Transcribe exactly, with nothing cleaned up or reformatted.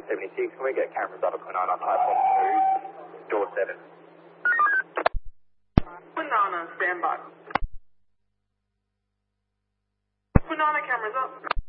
seventy-six. Can we get cameras up at Quinana on platform two, door seven? Quinana, stand by. Quinana, cameras up.